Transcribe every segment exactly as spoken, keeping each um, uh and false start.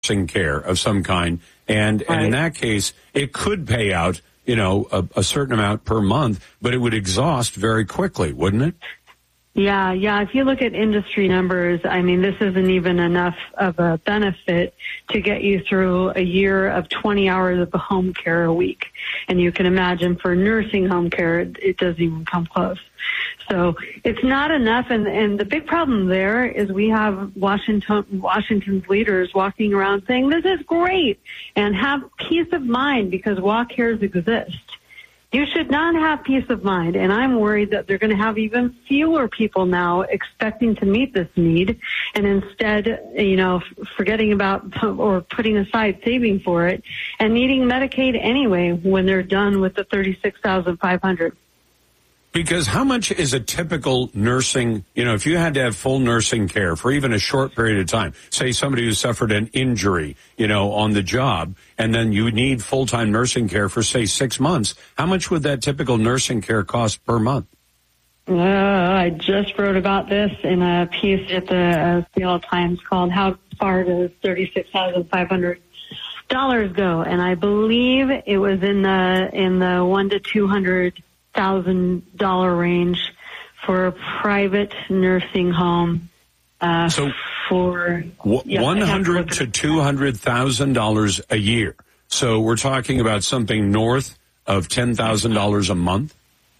nursing care of some kind. And, right. and in that case, it could pay out, you know, a, a certain amount per month, but it would exhaust very quickly, wouldn't it? Yeah, yeah. If you look at industry numbers, I mean, this isn't even enough of a benefit to get you through a year of twenty hours of home care a week. And you can imagine for nursing home care, it, it doesn't even come close. So it's not enough. And, and the big problem there is we have Washington, Washington's leaders walking around saying, this is great, and have peace of mind because WA Cares exist. You should not have peace of mind, and I'm worried that they're going to have even fewer people now expecting to meet this need, and instead, you know, forgetting about or putting aside saving for it, and needing Medicaid anyway when they're done with the thirty-six thousand five hundred dollars. Because how much is a typical nursing, you know, if you had to have full nursing care for even a short period of time, say somebody who suffered an injury, you know, on the job, and then you need full-time nursing care for, say, six months, how much would that typical nursing care cost per month? Uh, I just wrote about this in a piece at the uh, Seattle Times called How Far Does thirty-six thousand five hundred dollars Go? And I believe it was in the, in the one to two hundred thousand dollar range for a private nursing home. Uh, so for w- yeah, one hundred to two hundred thousand dollars a year. So we're talking about something north of ten thousand dollars a month.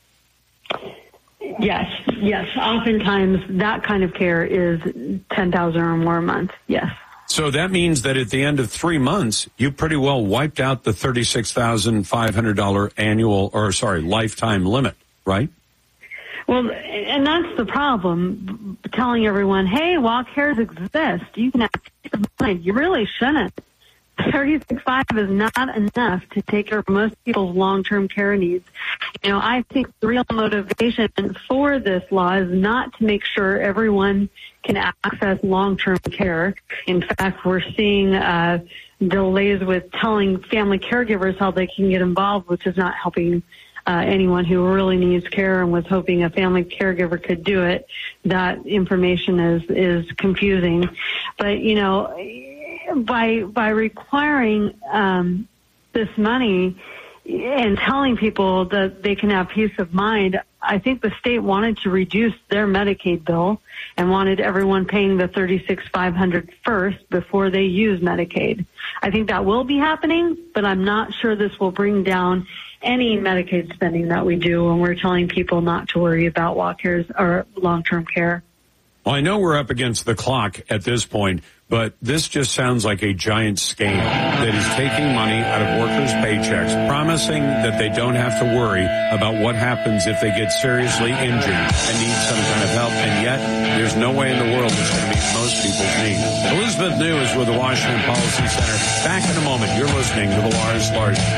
Yes, yes. Oftentimes that kind of care is ten thousand or more a month. Yes. So that means that at the end of three months, you pretty well wiped out the thirty-six thousand five hundred dollars annual, or sorry, lifetime limit, right? Well, and that's the problem, telling everyone, hey, WA Cares exist. You can have peace of mind. You really shouldn't. thirty-six thousand five hundred dollars is not enough to take care of most people's long-term care needs. You know, I think the real motivation for this law is not to make sure everyone can access long-term care. In fact, we're seeing uh, delays with telling family caregivers how they can get involved, which is not helping uh, anyone who really needs care and was hoping a family caregiver could do it. That information is, is confusing. But, you know, by by requiring um, this money and telling people that they can have peace of mind, I think the state wanted to reduce their Medicaid bill and wanted everyone paying the thirty-six thousand five hundred dollars first before they use Medicaid. I think that will be happening, but I'm not sure this will bring down any Medicaid spending that we do when we're telling people not to worry about WA Cares or long-term care. Well, I know we're up against the clock at this point, but this just sounds like a giant scam that is taking money out of workers' paychecks, promising that they don't have to worry about what happens if they get seriously injured and need some kind of help. And yet, there's no way in the world it's going to meet most people's needs. Elizabeth New is with the Washington Policy Center. Back in a moment. You're listening to the Lars Larson